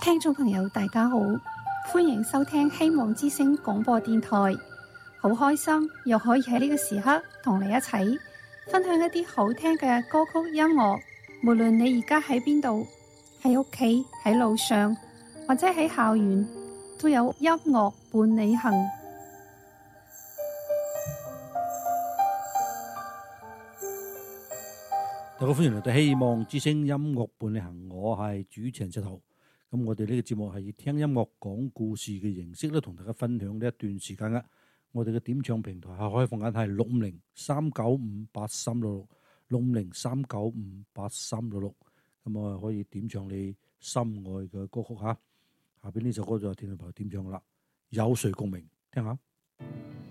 聽眾朋友大家好，歡迎收聽希望之聲廣播電台。好開心又可以喺呢個時刻同你一齊分享一啲好聽嘅歌曲音樂。無論你而家喺邊度，喺屋企、喺路上或者喺校園，都有音樂伴你行。 大家歡迎嚟到希望之聲音樂伴你行，我係主持人石頭。咁我哋呢個節目係以聽音樂講故事嘅形式咧，同大家分享呢一段時間嘅。我哋嘅點唱平台係開放緊係650-395-8366，650-395-8366。咁我可以點唱你心愛嘅歌曲吓。下邊呢首歌就係天氣台點唱啦，有誰共鳴？聽下。